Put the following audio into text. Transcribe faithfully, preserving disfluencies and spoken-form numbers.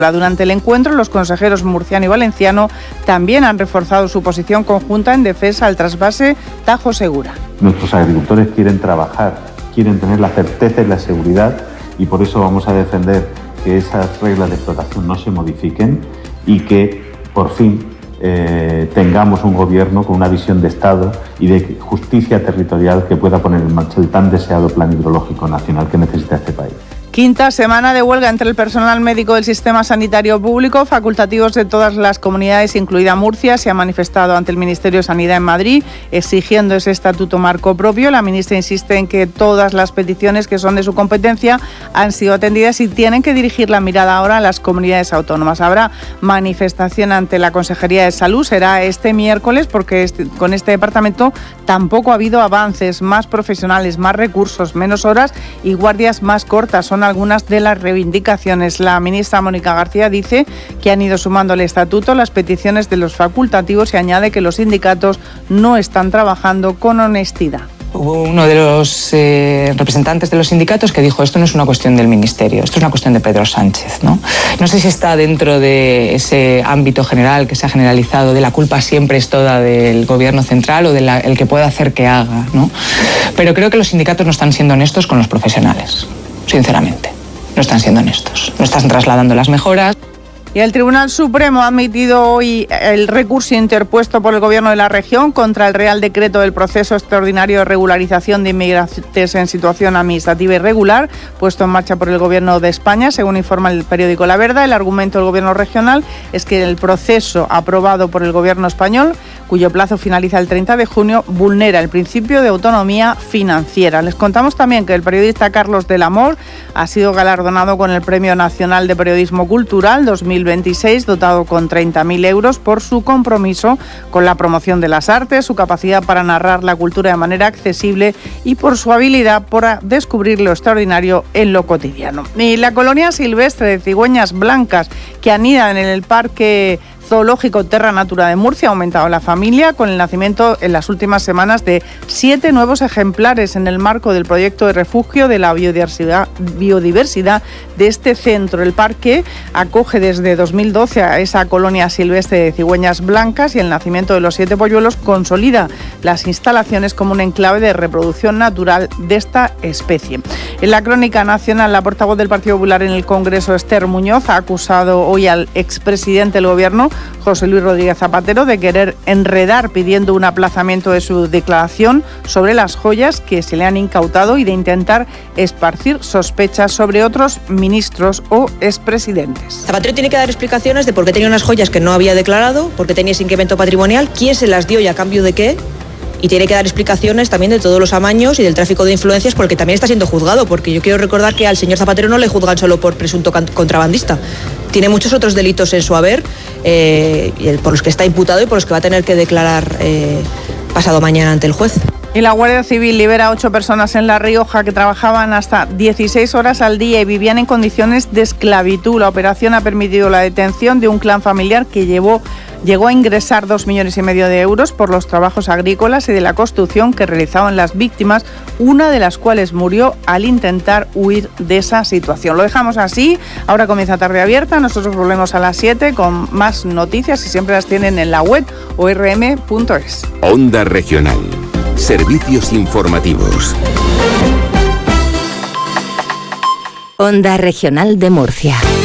Durante el encuentro, los consejeros murciano y valenciano también han reforzado su posición conjunta en defensa al trasvase Tajo Segura. Nuestros agricultores quieren trabajar, quieren tener la certeza y la seguridad, y por eso vamos a defender que esas reglas de explotación no se modifiquen y que por fin eh, tengamos un gobierno con una visión de Estado y de justicia territorial que pueda poner en marcha el tan deseado plan hidrológico nacional que necesita este país. Quinta semana de huelga entre el personal médico del sistema sanitario público. Facultativos de todas las comunidades, incluida Murcia, se han manifestado ante el Ministerio de Sanidad en Madrid exigiendo ese estatuto marco propio. La ministra insiste en que todas las peticiones que son de su competencia han sido atendidas y tienen que dirigir la mirada ahora a las comunidades autónomas. Habrá manifestación ante la Consejería de Salud, será este miércoles, porque este, con este departamento tampoco ha habido avances. Más profesionales, más recursos, menos horas y guardias más cortas son algunas de las reivindicaciones. La ministra Mónica García dice que han ido sumando al estatuto las peticiones de los facultativos y añade que los sindicatos no están trabajando con honestidad. Hubo uno de los eh, representantes de los sindicatos que dijo: esto no es una cuestión del Ministerio, esto es una cuestión de Pedro Sánchez, ¿no? No sé si está dentro de ese ámbito general que se ha generalizado de la culpa siempre es toda del gobierno central o del el que pueda hacer que haga, ¿no? Pero creo que los sindicatos no están siendo honestos con los profesionales. Sinceramente, no están siendo honestos, no están trasladando las mejoras. Y el Tribunal Supremo ha admitido hoy el recurso interpuesto por el Gobierno de la región contra el Real Decreto del Proceso Extraordinario de Regularización de Inmigrantes en Situación Administrativa Irregular, puesto en marcha por el Gobierno de España. Según informa el periódico La Verdad, el argumento del Gobierno regional es que el proceso aprobado por el Gobierno español, cuyo plazo finaliza el treinta de junio, vulnera el principio de autonomía financiera. Les contamos también que el periodista Carlos del Amor ha sido galardonado con el Premio Nacional de Periodismo Cultural dos mil veintiséis, dotado con treinta mil euros por su compromiso con la promoción de las artes, su capacidad para narrar la cultura de manera accesible y por su habilidad para descubrir lo extraordinario en lo cotidiano. Y la colonia silvestre de cigüeñas blancas que anidan en el Parque Zoológico Terra Natura de Murcia ha aumentado la familia con el nacimiento en las últimas semanas de siete nuevos ejemplares en el marco del proyecto de refugio de la biodiversidad, biodiversidad de este centro. El parque acoge desde dos mil doce a esa colonia silvestre de cigüeñas blancas y el nacimiento de los siete polluelos consolida las instalaciones como un enclave de reproducción natural de esta especie. En la crónica nacional, la portavoz del Partido Popular en el Congreso, Esther Muñoz, ha acusado hoy al expresidente del Gobierno, José Luis Rodríguez Zapatero, de querer enredar pidiendo un aplazamiento de su declaración sobre las joyas que se le han incautado y de intentar esparcir sospechas sobre otros ministros o expresidentes. Zapatero tiene que dar explicaciones de por qué tenía unas joyas que no había declarado, por qué tenía ese incremento patrimonial, quién se las dio y a cambio de qué. Y tiene que dar explicaciones también de todos los amaños y del tráfico de influencias, porque también está siendo juzgado, porque yo quiero recordar que al señor Zapatero no le juzgan solo por presunto contrabandista. Tiene muchos otros delitos en su haber, eh, por los que está imputado y por los que va a tener que declarar eh, pasado mañana ante el juez. Y la Guardia Civil libera a ocho personas en La Rioja que trabajaban hasta dieciséis horas al día y vivían en condiciones de esclavitud. La operación ha permitido la detención de un clan familiar que llevó, llegó a ingresar dos millones y medio de euros por los trabajos agrícolas y de la construcción que realizaban las víctimas, una de las cuales murió al intentar huir de esa situación. Lo dejamos así, ahora comienza Tarde Abierta, nosotros volvemos a las siete con más noticias y siempre las tienen en la web o r m punto es. Onda Regional. Servicios informativos. Onda Regional de Murcia.